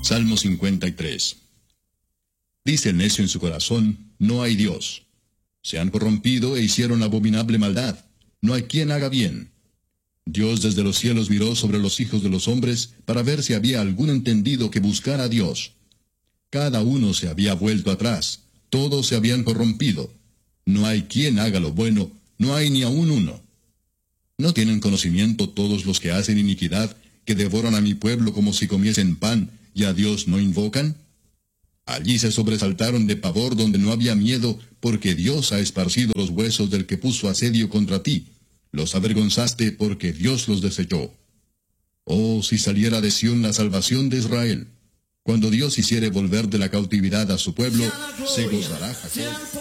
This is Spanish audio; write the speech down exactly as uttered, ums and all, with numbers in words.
Salmo cincuenta y tres. Dice el necio en su corazón, no hay Dios. Se han corrompido e hicieron abominable maldad. No hay quien haga bien. Dios desde los cielos miró sobre los hijos de los hombres para ver si había algún entendido que buscara a Dios. Cada uno se había vuelto atrás. Todos se habían corrompido. No hay quien haga lo bueno, no hay ni aun uno. ¿No tienen conocimiento todos los que hacen iniquidad, que devoran a mi pueblo como si comiesen pan, y a Dios no invocan? Allí se sobresaltaron de pavor donde no había miedo, porque Dios ha esparcido los huesos del que puso asedio contra ti. Los avergonzaste porque Dios los desechó. Oh, si saliera de Sión la salvación de Israel. Cuando Dios hiciere volver de la cautividad a su pueblo, se gozará Jacob.